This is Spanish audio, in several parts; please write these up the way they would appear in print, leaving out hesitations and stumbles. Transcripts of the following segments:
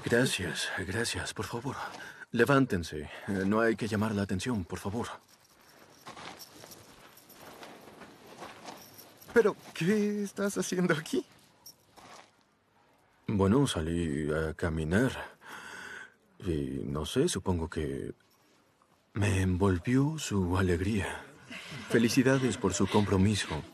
Gracias, gracias. Por favor, levántense. No hay que llamar la atención, por favor. ¿Pero qué estás haciendo aquí? Bueno, salí a caminar. Y no sé, supongo que me envolvió su alegría. Felicidades por su compromiso.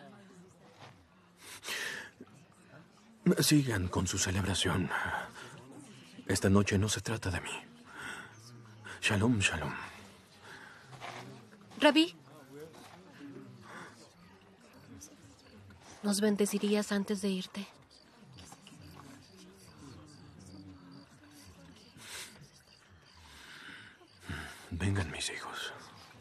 Sigan con su celebración. Esta noche no se trata de mí. Shalom, shalom. Rabí, ¿nos bendecirías antes de irte? Vengan mis hijos.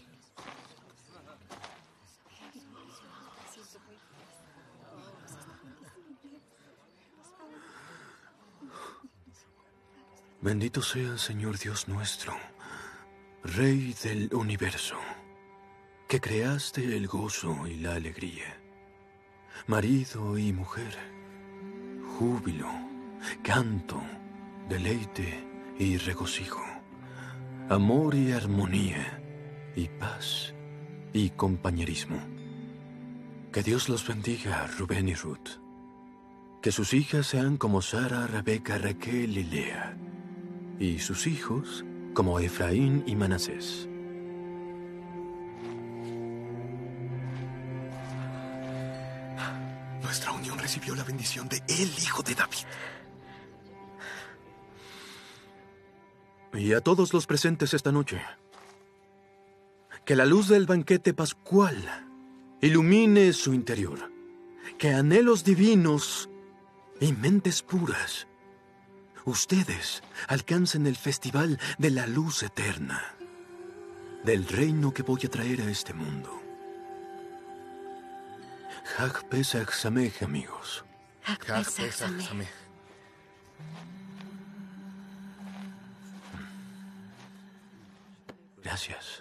Bendito sea, Señor Dios nuestro, Rey del universo, que creaste el gozo y la alegría, marido y mujer, júbilo, canto, deleite y regocijo, amor y armonía, y paz y compañerismo. Que Dios los bendiga, Rubén y Ruth. Que sus hijas sean como Sara, Rebeca, Raquel y Lea, y sus hijos como Efraín y Manasés. Nuestra unión recibió la bendición de el hijo de David. Y a todos los presentes esta noche, que la luz del banquete pascual ilumine su interior, que anhelos divinos y mentes puras, ustedes alcancen el festival de la luz eterna, del reino que voy a traer a este mundo. Hag Pesach Samech, amigos. Hag Pesach Samech. Gracias.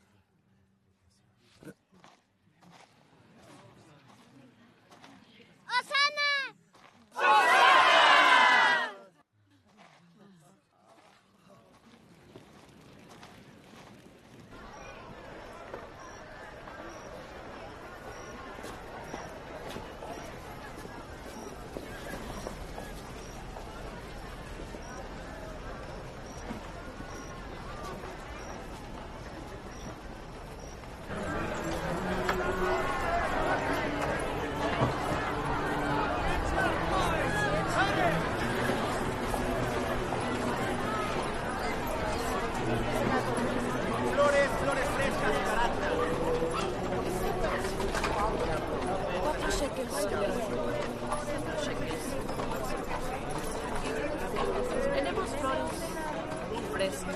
Tenemos flores frescas.